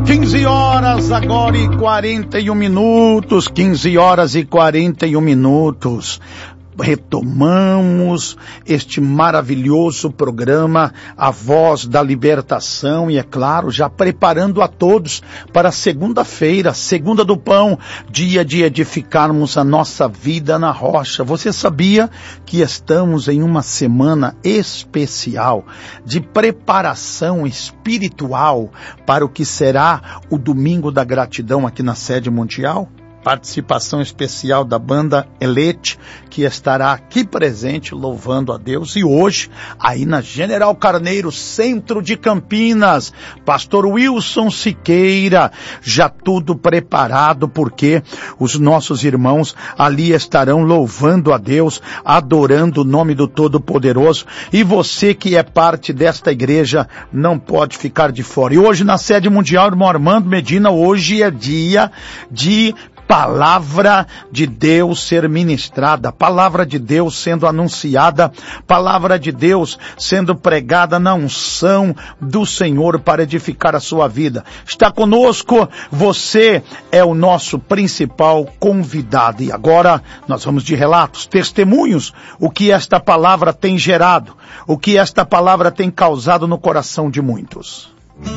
15 horas agora e 41 minutos, 15 horas e 41 minutos. Retomamos este maravilhoso programa, A Voz da Libertação, e é claro, já preparando a todos para segunda-feira, segunda do pão, dia de edificarmos a nossa vida na rocha. Você sabia que estamos em uma semana especial de preparação espiritual para o que será o Domingo da Gratidão aqui na sede mundial? Participação especial da banda Elete, que estará aqui presente louvando a Deus. E hoje, aí na General Carneiro, centro de Campinas, pastor Wilson Siqueira, já tudo preparado, porque os nossos irmãos ali estarão louvando a Deus, adorando o nome do Todo-Poderoso. E você que é parte desta igreja não pode ficar de fora. E hoje na sede mundial, irmão Armando Medina, hoje é dia de palavra de Deus ser ministrada, palavra de Deus sendo anunciada, palavra de Deus sendo pregada na unção do Senhor para edificar a sua vida. Está conosco, você é o nosso principal convidado. E agora nós vamos de relatos, testemunhos, o que esta palavra tem gerado, o que esta palavra tem causado no coração de muitos.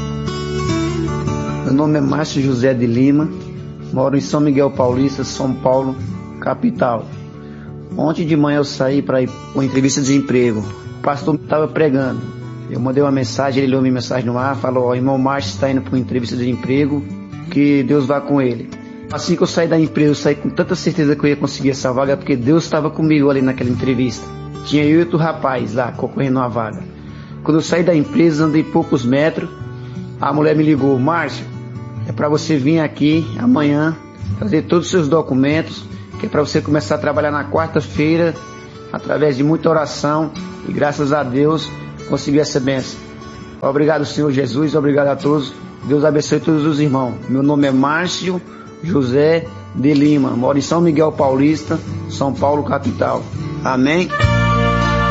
Meu nome é Márcio José de Lima. Moro em São Miguel Paulista, São Paulo, capital. Ontem de manhã eu saí para ir para uma entrevista de emprego. O pastor estava pregando. Eu mandei uma mensagem, ele leu minha mensagem no ar, falou: irmão Márcio está indo para uma entrevista de emprego, que Deus vá com ele. Assim que eu saí da empresa, eu saí com tanta certeza que eu ia conseguir essa vaga, porque Deus estava comigo ali naquela entrevista. Tinha eu e outro rapaz lá, concorrendo a vaga. Quando eu saí da empresa, andei poucos metros, a mulher me ligou: Márcio, é para você vir aqui amanhã, fazer todos os seus documentos, que é para você começar a trabalhar na quarta-feira, através de muita oração, e graças a Deus, consegui essa bênção. Obrigado, Senhor Jesus, obrigado a todos, Deus abençoe todos os irmãos. Meu nome é Márcio José de Lima, moro em São Miguel Paulista, São Paulo, capital. Amém?